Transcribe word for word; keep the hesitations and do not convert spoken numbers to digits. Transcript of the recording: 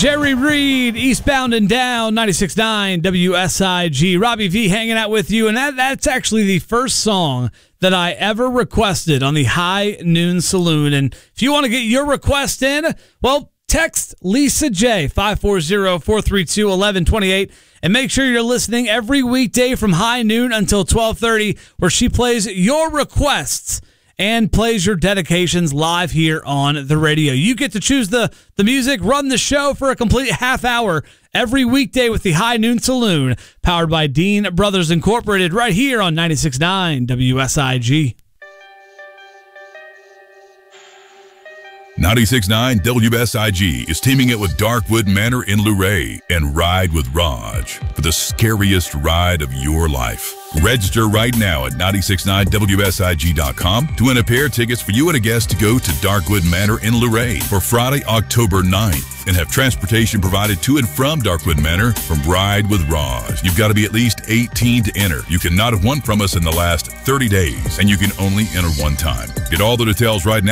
Jerry Reed, Eastbound and Down, ninety-six point nine W S I G. Robbie V hanging out with you, and that, that's actually the first song that I ever requested on the High Noon Saloon. And if you want to get your request in, well, text Lisa J, five four zero, four three two, one one two eight, and make sure you're listening every weekday from high noon until twelve thirty, where she plays your requests and plays your dedications live here on the radio. You get to choose the, the music, run the show for a complete half hour every weekday with the High Noon Saloon, powered by Dean Brothers Incorporated, right here on ninety-six point nine W S I G. ninety-six point nine W S I G is teaming up with Darkwood Manor in Luray and Ride with Raj for the scariest ride of your life. Register right now at nine six nine W S I G dot com to win a pair of tickets for you and a guest to go to Darkwood Manor in Luray for Friday, October ninth, and have transportation provided to and from Darkwood Manor from Ride with Raj. You've got to be at least eighteen to enter. You cannot have won from us in the last thirty days, and you can only enter one time. Get all the details right now